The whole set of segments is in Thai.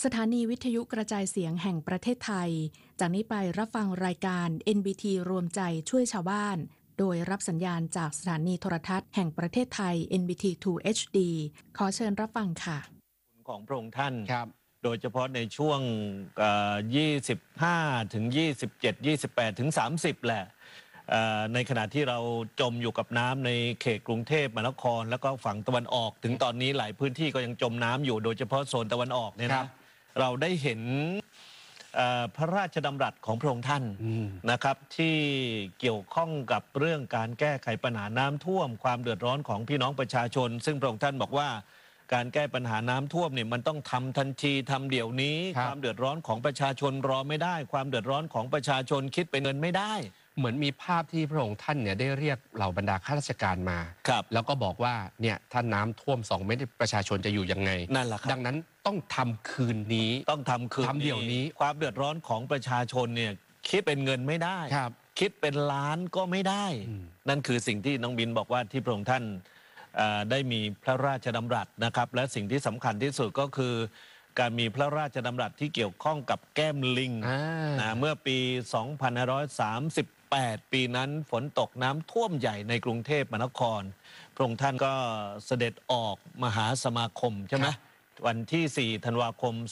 สถานีวิทยุกระจายเสียงแห่งประเทศไทยจากนี้ไปรับฟังรายการ NBT รวมใจช่วยชาวบ้านโดยรับสัญญาณจากสถานีโทรทัศน์แห่งประเทศไทย NBT 2 HD ขอเชิญรับฟังค่ะของพระองค์ท่านโดยเฉพาะในช่วง25ถึง27 28ถึง30แหละในขณะที่เราจมอยู่กับน้ำในเขตกรุงเทพมหานครแล้วก็ฝั่งตะวันออกถึงตอนนี้หลายพื้นที่ก็ยังจมน้ำอยู่โดยเฉพาะโซนตะวันออกเนี่ยนะเราได้เห็นพระราชดำรัสของพระองค์ท่านนะครับที่เกี่ยวข้องกับเรื่องการแก้ไขปัญหาน้ำท่วมความเดือดร้อนของพี่น้องประชาชนซึ่งพระองค์ท่านบอกว่าการแก้ปัญหาน้ำท่วมเนี่ยมันต้องทำทันทีทำเดี๋ยวนี้ความเดือดร้อนของประชาชนรอไม่ได้ความเดือดร้อนของประชาชนคิดเป็นเงินไม่ได้เหมือนมีภาพที่พระองค์ท่านเนี่ยได้เรียกเหล่าบรรดาข้าราชการมาแล้วก็บอกว่าเนี่ยถ้าน้ำท่วม2 เมตรประชาชนจะอยู่ยังไงนั่นแหละครับดังนั้นต้องทำคืนนี้ต้องทำคืนเดี๋ยวนี้ความเดือดร้อนของประชาชนเนี่ยคิดเป็นเงินไม่ได้คิดเป็นล้านก็ไม่ได้นั่นคือสิ่งที่น้องบินบอกว่าที่พระองค์ท่านได้มีพระราชดำรัสนะครับและสิ่งที่สำคัญที่สุดก็คือการมีพระราชดำรัสที่เกี่ยวข้องกับแก้มลิงเมื่อปี2538ปีนั้นฝนตกน้ำท่วมใหญ่ในกรุงเทพมหานครพระองค์ท่านก็เสด็จออกมหาสมาคมใช่ไหมวันที่4ธันวาคม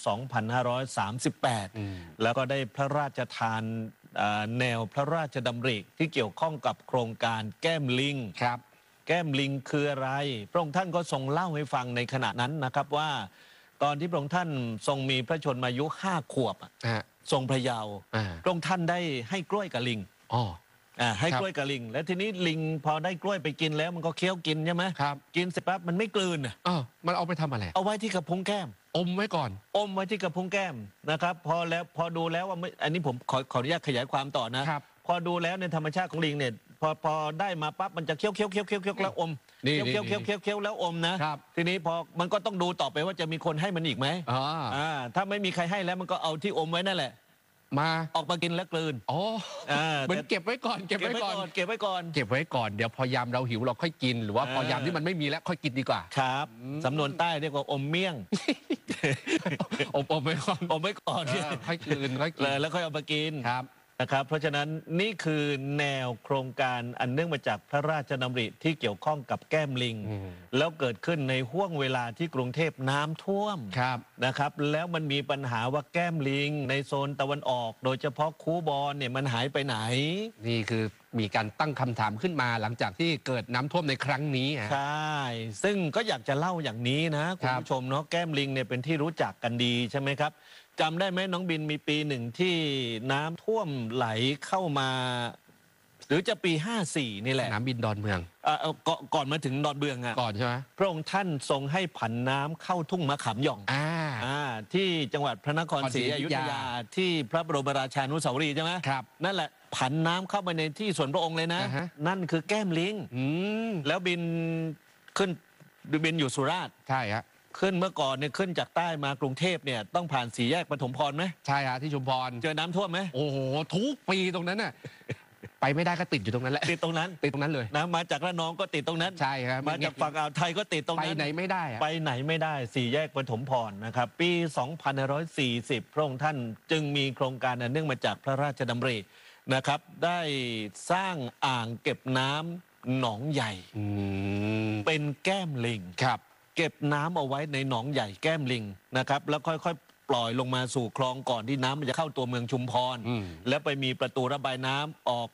2538แล้วก็ได้พระราชทานแนวพระราชดำริที่เกี่ยวข้องกับโครงการแก้มลิงแก้มลิงคืออะไรพระองค์ท่านก็ทรงเล่าให้ฟังในขณะนั้นนะครับว่าตอนที่พระองค์ท่านทรงมีพระชนมายุ5 ขวบทรงพระเยาว์พระองค์ท่านได้ให้กล้วยกับลิงให้กล้วยกับลิงแล้วทีนี้ลิงพอได้กล้วยไปกินแล้วมันก็เคี้ยวกินใช่ไหมกินเสร็จปั๊บมันไม่กลืนมันเอาไปทำอะไรเอาไว้ที่กระพุ้งแก้มอมไว้ก่อนอมไว้ที่กระพุ้งแก้มนะครับพอดูแล้วว่าอันนี้ผมขออนุญาตขยายความต่อนะพอดูแล้วในธรรมชาติของลิงเนี่ยพอได้มาปั๊บมันจะเคี้ยวแล้วอมเคี้ยวแล้วอมนะทีนี้พอมันก็ต้องดูต่อไปว่าจะมีคนให้มันอีกไหมถ้าไม่มีใครให้แล้วมันก็เอาที่อมไว้นั่นแหละมาออกมากินแล้วกลืนมันเก็บไว้ก่อนเดี๋ยวพอยามเราหิวเราค่อยกินหรือว่าพอยามที่มันไม่มีแล้วค่อยกินดีกว่าครับสำนวนใต้เรียกว่าอมเมี่ยงอมไว้ก่อนค่อยกลืนแล้วค่อยเอามากินครับนะครับเพราะฉะนั้นนี่คือแนวโครงการอันเนื่องมาจากพระราชดำริที่เกี่ยวข้องกับแก้มลิงแล้วเกิดขึ้นในห้วงเวลาที่กรุงเทพน้ำท่วมนะครับแล้วมันมีปัญหาว่าแก้มลิงในโซนตะวันออกโดยเฉพาะคูบอนเนี่ยมันหายไปไหนนี่คือมีการตั้งคำถามขึ้นมาหลังจากที่เกิดน้ำท่วมในครั้งนี้ใช่ซึ่งก็อยากจะเล่าอย่างนี้นะคุณผู้ชมเนาะแก้มลิงเนี่ยเป็นที่รู้จักกันดีใช่ไหมครับจำได้ไหมน้องบินมีปีหนึ่งที่น้ำท่วมไหลเข้ามาหรือจะปี54นี่แหละน้ำบินดอนเมืองก่อนมาถึงดอนเมืองก่อนใช่ไหมพระองค์ท่านทรงให้ผันน้ำเข้าทุ่งมะขามหย่องที่จังหวัดพระนครศรีอยุธยาที่พระบรมราชานุสาวรีย์ใช่ไหมครับนั่นแหละผันน้ำเข้าไปในที่ส่วนพระองค์เลยนะนั่นคือแก้มลิงแล้วบินขึ้นบินอยู่สุราษฎร์ใช่ฮะขึ้นเมื่อก่อนเนี่ยขึ้นจากใต้มากรุงเทพเนี่ยต้องผ่าน4 แยกปฐมพรไหมใช่ฮะที่ชุมพรเจอน้ำท่วมไหมโอ้โหทุกปีตรงนั้นน่ะไปไม่ได้ก็ติดอยู่ตรงนั้นแหละติดตรงนั้นเลยนะมาจากระนองก็ติดตรงนั้นใช่ครับมาจากฝั่งอ่าวไทยก็ติดตรงนั้นไปไหนไม่ได้ 4 แยกปฐมพรนะครับปี2540พระองค์ท่านจึงมีโครงการเนื่องมาจากพระราชดำรินะครับได้สร้างอ่างเก็บน้ำหนองใหญ่เป็นแก้มลิงครับเก็บน้ำเอาไว้ในหนองใหญ่แก้มลิงนะครับแล้วค่อยๆปล่อยลงมาสู่คลองก่อนที่น้ำมันจะเข้าตัวเมืองชุมพรแล้วไปมีประตูระบายน้ำออก